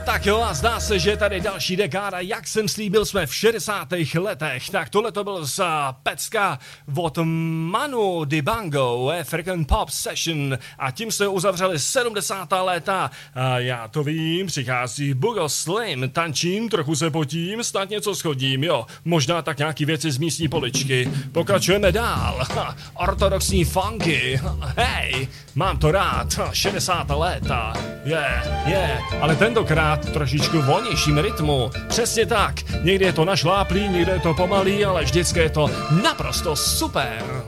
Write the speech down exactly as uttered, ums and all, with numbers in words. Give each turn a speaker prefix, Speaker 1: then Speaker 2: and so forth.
Speaker 1: Tak jo, a zdá se, že je tady další dekáda, jak jsem slíbil, jsme v šedesátých letech. Tak tohle to byl z pecka od Manu Dibango, African Pop Session, a tím se uzavřeli sedmdesátá léta. A já to vím, přichází Bugo Slim, tančím, trochu se potím, snad něco schodím, jo, možná tak nějaký věci z místní poličky. Pokračujeme dál, ha, ortodoxní funky, hej, mám to rád, šedesátá léta, je, yeah, je, yeah. Ale tentokrát trošičku volnějším rytmu. Přesně tak. Někdy je to našláplý, někdy je to pomalý, ale vždycky je to naprosto super.